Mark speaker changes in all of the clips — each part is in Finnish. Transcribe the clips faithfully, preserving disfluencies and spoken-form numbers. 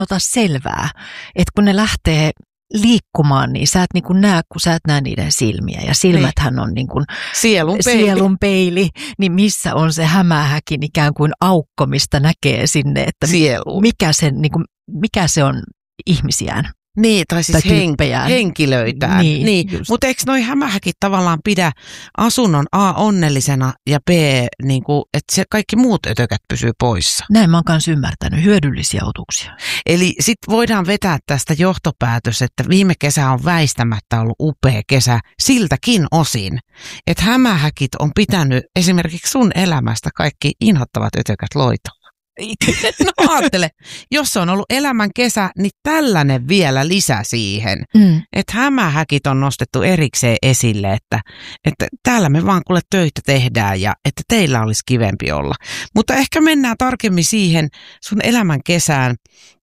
Speaker 1: ota selvää, että kun ne lähtee liikkumaan, niin sä et niin kuin näe, kun sä et näe niiden silmiä. Ja silmäthän on niin kuin
Speaker 2: sielun, peili.
Speaker 1: sielun peili, niin missä on se hämähäkin ikään kuin aukko, mistä näkee sinne, että
Speaker 2: Sieluun.
Speaker 1: mikä, sen, niin kuin, mikä se on ihmisiään.
Speaker 2: Niin, tai siis
Speaker 1: tai
Speaker 2: hen- henkilöitään.
Speaker 1: Niin,
Speaker 2: niin. Mutta eikö noi hämähäkit tavallaan pidä asunnon A onnellisena ja B, niin kuin, että se kaikki muut ötökät pysyy poissa?
Speaker 1: Näin mä oon kanssa ymmärtänyt. Hyödyllisiä otuksia.
Speaker 2: Eli sitten voidaan vetää tästä johtopäätös, että viime kesä on väistämättä ollut upea kesä siltäkin osin, että hämähäkit on pitänyt esimerkiksi sun elämästä kaikki inhottavat ötökät loitolla. No ajattele, jos se on ollut elämän kesä, niin tällainen vielä lisä siihen, mm. että hämähäkit on nostettu erikseen esille, että, että täällä me vaan kuule töitä tehdään ja että teillä olisi kivempi olla. Mutta ehkä mennään tarkemmin siihen sun elämän kesään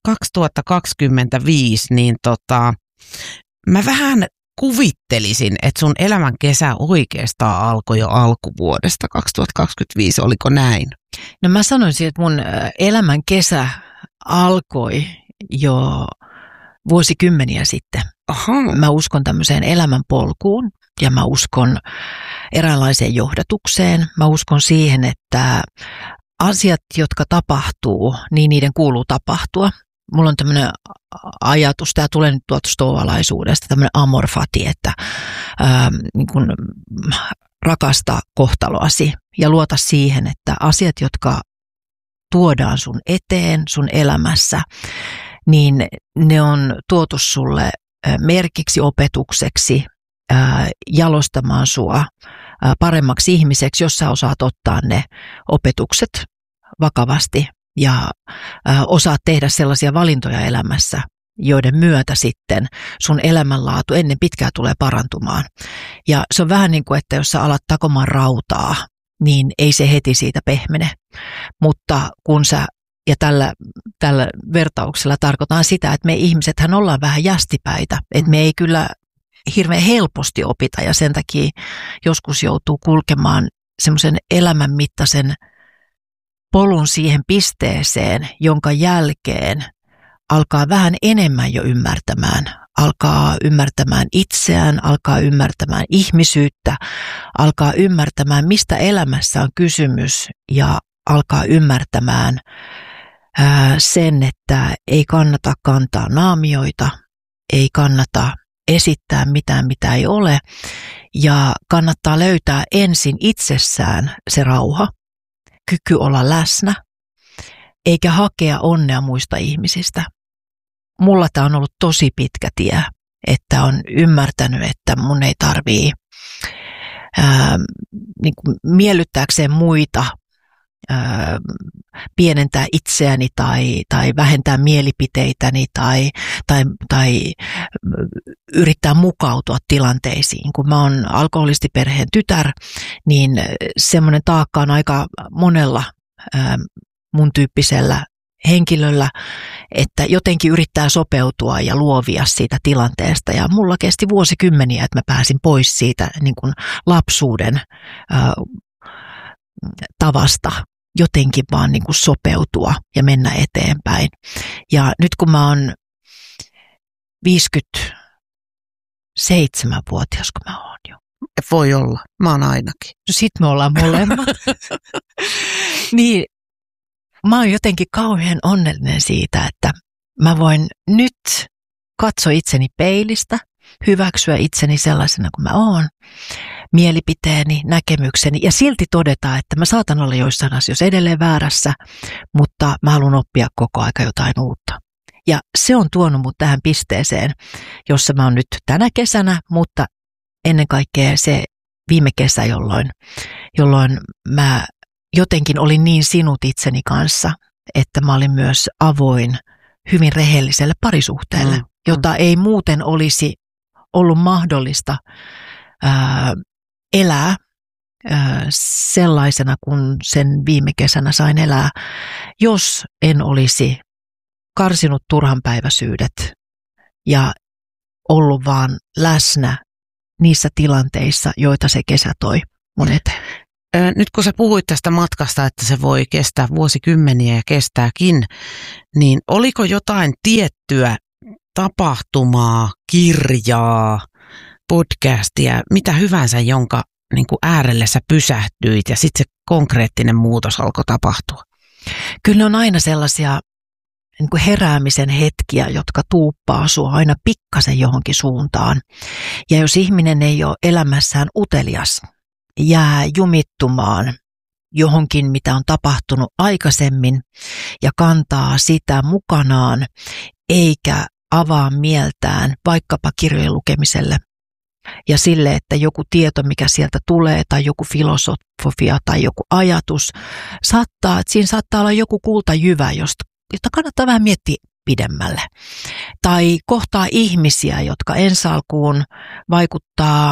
Speaker 2: kaksituhattakaksikymmentäviisi, niin tota, mä vähän kuvittelisin, että sun elämän kesä oikeastaan alkoi jo alkuvuodesta kaksituhattakaksikymmentäviisi, oliko näin?
Speaker 1: No mä sanoisin, että mun elämän kesä alkoi jo vuosikymmeniä sitten.
Speaker 2: Aha.
Speaker 1: Mä uskon tämmöiseen elämän polkuun ja mä uskon eräänlaiseen johdatukseen. Mä uskon siihen, että asiat, jotka tapahtuu, niin niiden kuuluu tapahtua. Mulla on tämmöinen ajatus, tämä tulee nyt tuolta stoalaisuudesta, tämmöinen amor fati, että ää, niin kun rakasta kohtaloasi ja luota siihen, että asiat, jotka tuodaan sun eteen, sun elämässä, niin ne on tuotu sulle merkiksi, opetukseksi, ää, jalostamaan sua ää, paremmaksi ihmiseksi, jos sä osaat ottaa ne opetukset vakavasti. Ja ä, osaat tehdä sellaisia valintoja elämässä, joiden myötä sitten sun elämänlaatu ennen pitkää tulee parantumaan. Ja se on vähän niin kuin, että jos sä alat takomaan rautaa, niin ei se heti siitä pehmene. Mutta kun sä, ja tällä, tällä vertauksella tarkoitan sitä, että me ihmisethän ollaan vähän jästipäitä, että me ei kyllä hirveän helposti opita ja sen takia joskus joutuu kulkemaan semmoisen elämänmittaisen polun siihen pisteeseen, jonka jälkeen alkaa vähän enemmän jo ymmärtämään. Alkaa ymmärtämään itseään, alkaa ymmärtämään ihmisyyttä, alkaa ymmärtämään, mistä elämässä on kysymys ja alkaa ymmärtämään ää, sen, että ei kannata kantaa naamioita, ei kannata esittää mitään, mitä ei ole ja kannattaa löytää ensin itsessään se rauha. Kyky olla läsnä, eikä hakea onnea muista ihmisistä. Mulla tämä on ollut tosi pitkä tie, että on ymmärtänyt, että mun ei tarvii ää, niin kuin miellyttääkseen muita, ää, pienentää itseäni tai, tai vähentää mielipiteitäni tai, tai, tai yrittää mukautua tilanteisiin. Kun mä oon alkoholistiperheen tytär, niin semmoinen taakka on aika monella ää, mun tyyppisellä henkilöllä, että jotenkin yrittää sopeutua ja luovia siitä tilanteesta. Ja mulla kesti vuosikymmeniä, että mä pääsin pois siitä niin kuin lapsuuden ää, tavasta jotenkin vaan niin kuin sopeutua ja mennä eteenpäin. Ja nyt kun mä oon viisikymmentäseitsemänvuotias, kun mä oon jo.
Speaker 2: Voi olla, mä oon ainakin.
Speaker 1: No sit me ollaan molemmat. Niin, mä oon jotenkin kauhean onnellinen siitä, että mä voin nyt katsoa itseni peilistä, hyväksyä itseni sellaisena kuin mä oon, mielipiteeni, näkemykseni ja silti todeta, että mä saatan olla joissain asioissa edelleen väärässä, mutta mä haluan oppia koko aika jotain uutta. Ja se on tuonut mut tähän pisteeseen, jossa mä oon nyt tänä kesänä, mutta ennen kaikkea se viime kesä, jolloin, jolloin mä jotenkin olin niin sinut itseni kanssa, että mä olin myös avoin hyvin rehelliselle parisuhteelle, mm. jota ei muuten olisi ollut mahdollista ää, elää ää, sellaisena kuin sen viime kesänä sain elää, jos en olisi karsinut turhanpäiväisyydet ja ollut vaan läsnä niissä tilanteissa, joita se kesä toi mun eteen.
Speaker 2: Nyt kun sä puhuit tästä matkasta, että se voi kestää vuosikymmeniä ja kestääkin, niin oliko jotain tiettyä tapahtumaa, kirjaa, podcastia, mitä hyvänsä, jonka niin kuin äärelle sä pysähtyit ja sitten se konkreettinen muutos alkoi tapahtua?
Speaker 1: Kyllä ne on aina sellaisia niin kuin heräämisen hetkiä, jotka tuuppaa sua aina pikkasen johonkin suuntaan. Ja jos ihminen ei ole elämässään utelias, jää jumittumaan johonkin, mitä on tapahtunut aikaisemmin ja kantaa sitä mukanaan, eikä avaa mieltään vaikkapa kirjojen lukemiselle ja sille, että joku tieto, mikä sieltä tulee, tai joku filosofia tai joku ajatus, saattaa, että siinä saattaa olla joku kultajyvä, josta, jota kannattaa vähän miettiä pidemmälle. Tai kohtaa ihmisiä, jotka ensi alkuun vaikuttaa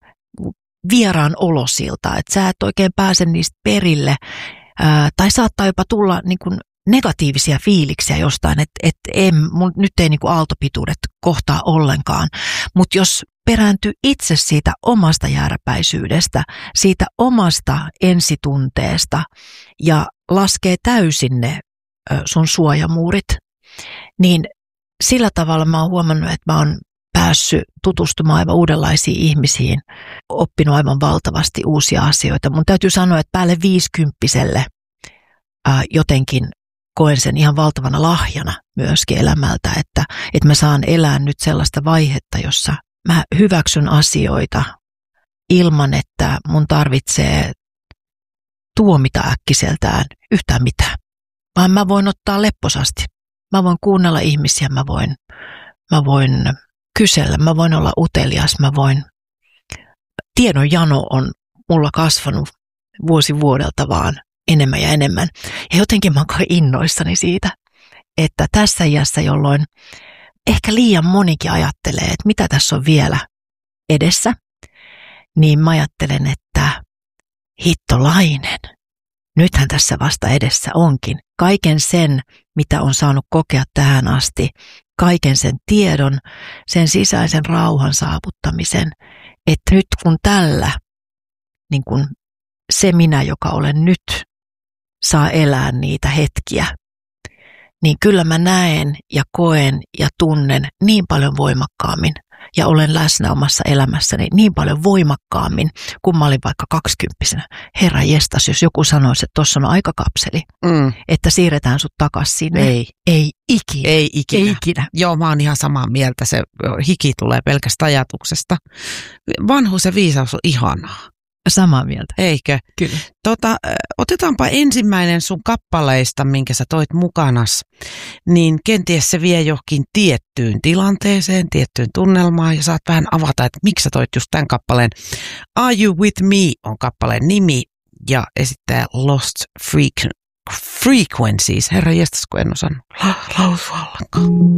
Speaker 1: vieraan olosilta, että sä et oikein pääse niistä perille, ää, tai saattaa jopa tulla niin kuin negatiivisia fiiliksiä jostain, että et en, mun, nyt ei niin kuin aaltopituudet kohtaa ollenkaan, mutta jos perääntyy itse siitä omasta jääräpäisyydestä, siitä omasta ensitunteesta ja laskee täysin ne ö, sun suojamuurit, niin sillä tavalla mä oon huomannut, että mä oon päässyt tutustumaan aivan uudenlaisiin ihmisiin, oppinut aivan valtavasti uusia asioita. Mun täytyy sanoa, että päälle viisikymppiselle ää, jotenkin koen sen ihan valtavana lahjana myöskin elämältä, että, että mä saan elää nyt sellaista vaihetta, jossa mä hyväksyn asioita ilman, että mun tarvitsee tuomita äkkiseltään yhtään mitään. Vaan mä voin ottaa lepposasti. Mä voin kuunnella ihmisiä, mä voin, mä voin kysellä, mä voin olla utelias, mä voin. Tiedon jano on mulla kasvanut vuosi vuodelta vaan enemmän ja enemmän. Ja jotenkin mä oon innoissani siitä, että tässä iässä, jolloin ehkä liian monikin ajattelee, että mitä tässä on vielä edessä, niin mä ajattelen, että hittolainen, nythän tässä vasta edessä onkin. Kaiken sen, mitä on saanut kokea tähän asti, kaiken sen tiedon, sen sisäisen rauhan saavuttamisen, että nyt kun tällä, niin kun se minä, joka olen nyt, saa elää niitä hetkiä, niin kyllä mä näen ja koen ja tunnen niin paljon voimakkaammin ja olen läsnä omassa elämässäni niin paljon voimakkaammin, kun mä olin vaikka kaksikymppisenä. Herra jestas, jos joku sanoisi, että tuossa on aikakapseli, mm. että siirretään sut takaisin sinne.
Speaker 2: Ei.
Speaker 1: Ei ikinä.
Speaker 2: Ei ikinä.
Speaker 1: Ei ikinä.
Speaker 2: Joo, mä oon ihan samaa mieltä. Se hiki tulee pelkästä ajatuksesta. Vanhuus ja viisaus on ihanaa.
Speaker 1: Samaa mieltä.
Speaker 2: Eikö?
Speaker 1: Kyllä.
Speaker 2: Tota, otetaanpa ensimmäinen sun kappaleista, minkä sä toit mukanas, niin kenties se vie johonkin tiettyyn tilanteeseen, tiettyyn tunnelmaan ja saat vähän avata, että miksi sä toit just tämän kappaleen. Are You With Me on kappaleen nimi ja esittää Lost Freak- Frequencies. Herra jestas, kun en osannut lausua ollenkaan.